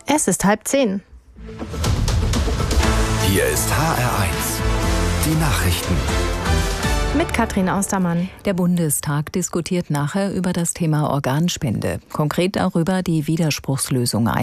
Es ist 9:30. Hier ist HR1, die Nachrichten. Mit Katrin Austermann. Der Bundestag diskutiert nachher über das Thema Organspende. Konkret darüber, die Widerspruchslösung